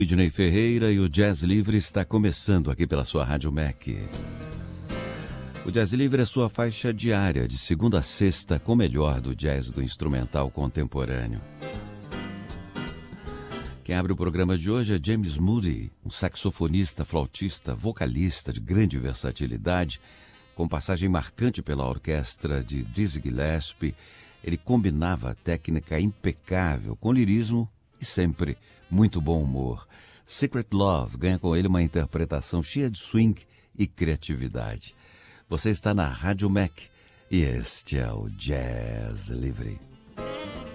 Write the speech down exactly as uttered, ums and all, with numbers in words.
Sidney Ferreira e o Jazz Livre está começando aqui pela sua Rádio M E C. O Jazz Livre é sua faixa diária, de segunda a sexta, com o melhor do jazz do instrumental contemporâneo. Quem abre o programa de hoje é James Moody, um saxofonista, flautista, vocalista de grande versatilidade, com passagem marcante pela orquestra de Dizzy Gillespie. Ele combinava técnica impecável com lirismo e sempre muito bom humor. Secret Love ganha com ele uma interpretação cheia de swing e criatividade. Você está na Rádio M E C e este é o Jazz Livre.